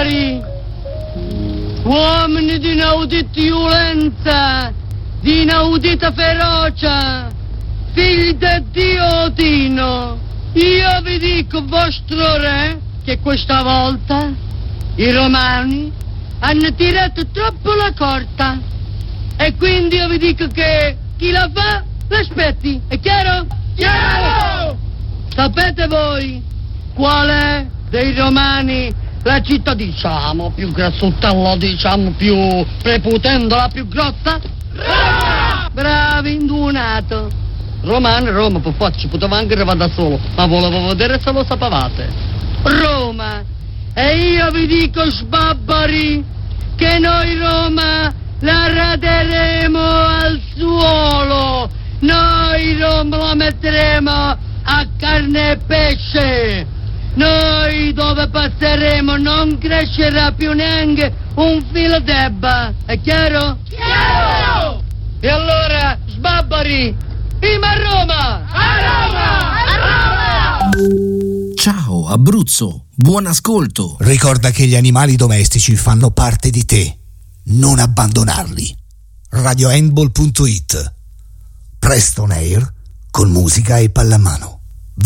voi, uomini di inaudita violenza, di inaudita ferocia, figli di Dio Odino, io vi dico, vostro re, che questa volta i romani hanno tirato troppo la corda e quindi io vi dico che chi la fa l'aspetti, è chiaro? Chiaro! Sapete voi qual è dei romani la città, diciamo, più grassottella, diciamo, più prepotente, la più grossa? Roma! Bravi, indunato. Roma, per forza, ci poteva anche arrivare da solo, ma volevo vedere se lo sapevate. Roma, e io vi dico, sbabbari, che noi Roma la raderemo al suolo, noi Roma la metteremo a carne e pesce, noi dove passeremo non crescerà più neanche un filo d'erba, è chiaro? Chiaro! E allora, sbabbari, viva Roma! A Roma! A Roma! Ciao Abruzzo, buon ascolto. Ricorda che gli animali domestici fanno parte di te. Non abbandonarli. radiohandball.it. Preston Air con musica e pallamano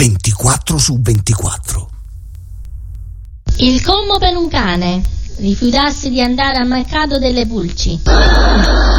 24/24. Il commo per un cane. Rifiutarsi di andare al mercato delle pulci.